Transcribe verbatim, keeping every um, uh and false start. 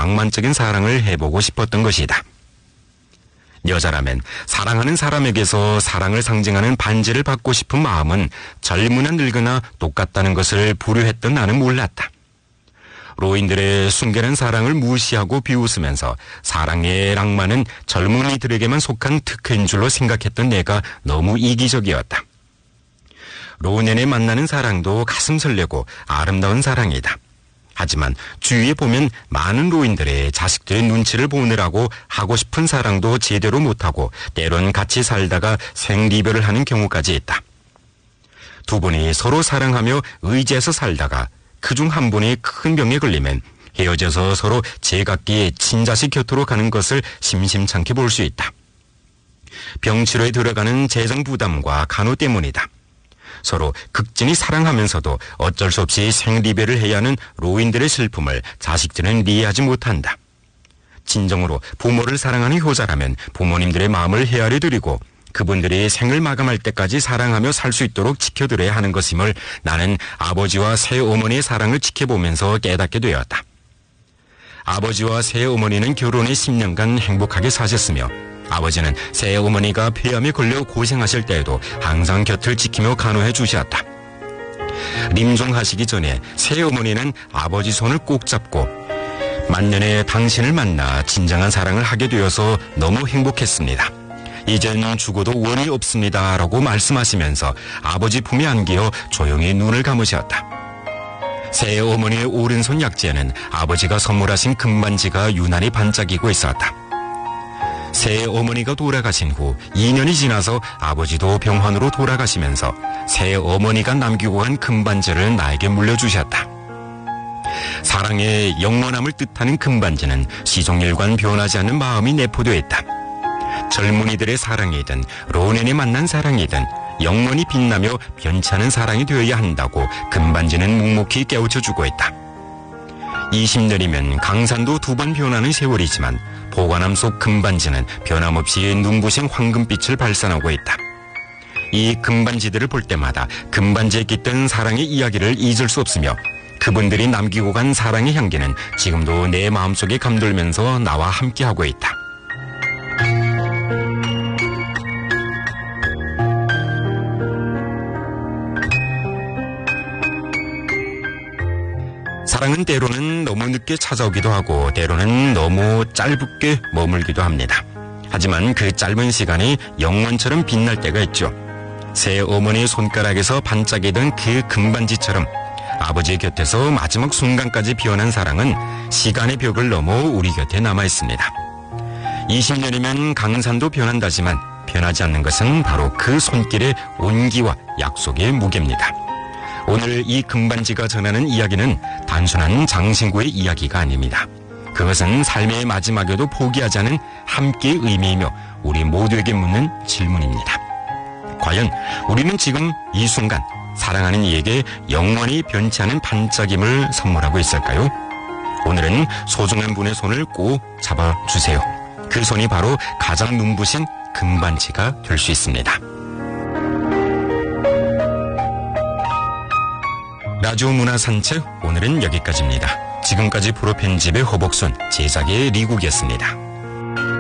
낭만적인 사랑을 해보고 싶었던 것이다. 여자라면 사랑하는 사람에게서 사랑을 상징하는 반지를 받고 싶은 마음은 젊으나 늙으나 똑같다는 것을 불효했던 나는 몰랐다. 로인들의 순결한 사랑을 무시하고 비웃으면서 사랑의 낭만은 젊은이들에게만 속한 특혜인 줄로 생각했던 내가 너무 이기적이었다. 로년에 만나는 사랑도 가슴 설레고 아름다운 사랑이다. 하지만 주위에 보면 많은 로인들의 자식들의 눈치를 보느라고 하고 싶은 사랑도 제대로 못하고 때론 같이 살다가 생리별을 하는 경우까지 있다. 두 분이 서로 사랑하며 의지해서 살다가 그중 한 분이 큰 병에 걸리면 헤어져서 서로 제각기 친자식 곁으로 가는 것을 심심찮게 볼 수 있다. 병치료에 들어가는 재정 부담과 간호 때문이다. 서로 극진히 사랑하면서도 어쩔 수 없이 생리별을 해야 하는 로인들의 슬픔을 자식들은 이해하지 못한다. 진정으로 부모를 사랑하는 효자라면 부모님들의 마음을 헤아려 드리고 그분들이 생을 마감할 때까지 사랑하며 살 수 있도록 지켜드려야 하는 것임을 나는 아버지와 새어머니의 사랑을 지켜보면서 깨닫게 되었다. 아버지와 새어머니는 결혼에 십 년간 행복하게 사셨으며 아버지는 새어머니가 폐암에 걸려 고생하실 때에도 항상 곁을 지키며 간호해 주셨다.臨终하시기 전에 새어머니는 아버지 손을 꼭 잡고 만년에 당신을 만나 진정한 사랑을 하게 되어서 너무 행복했습니다. 이제는 죽어도 원이 없습니다 라고 말씀하시면서 아버지 품에 안기어 조용히 눈을 감으셨다. 새어머니의 오른손 약지에는 아버지가 선물하신 금반지가 유난히 반짝이고 있었다. 새어머니가 돌아가신 후 이 년이 지나서 아버지도 병환으로 돌아가시면서 새어머니가 남기고 간 금반지를 나에게 물려주셨다. 사랑의 영원함을 뜻하는 금반지는 시종일관 변하지 않는 마음이 내포되어 있다. 젊은이들의 사랑이든 로넨이 만난 사랑이든 영원히 빛나며 변치 않은 사랑이 되어야 한다고 금반지는 묵묵히 깨우쳐주고 있다. 이십 년이면 강산도 두 번 변하는 세월이지만 보관함 속 금반지는 변함없이 눈부신 황금빛을 발산하고 있다. 이 금반지들을 볼 때마다 금반지에 깃든 사랑의 이야기를 잊을 수 없으며 그분들이 남기고 간 사랑의 향기는 지금도 내 마음속에 감돌면서 나와 함께하고 있다. 사랑은 때로는 너무 늦게 찾아오기도 하고 때로는 너무 짧게 머물기도 합니다. 하지만 그 짧은 시간이 영원처럼 빛날 때가 있죠. 새어머니의 손가락에서 반짝이던 그 금반지처럼 아버지의 곁에서 마지막 순간까지 피어난 사랑은 시간의 벽을 넘어 우리 곁에 남아있습니다. 이십 년이면 강산도 변한다지만 변하지 않는 것은 바로 그 손길의 온기와 약속의 무게입니다. 오늘 이 금반지가 전하는 이야기는 단순한 장신구의 이야기가 아닙니다. 그것은 삶의 마지막에도 포기하지 않은 함께의 의미이며 우리 모두에게 묻는 질문입니다. 과연 우리는 지금 이 순간 사랑하는 이에게 영원히 변치 않은 반짝임을 선물하고 있을까요? 오늘은 소중한 분의 손을 꼭 잡아주세요. 그 손이 바로 가장 눈부신 금반지가 될 수 있습니다. 라디오 문화 산책 오늘은 여기까지입니다. 지금까지 프로 편집의 허복순, 제작의 리국이었습니다.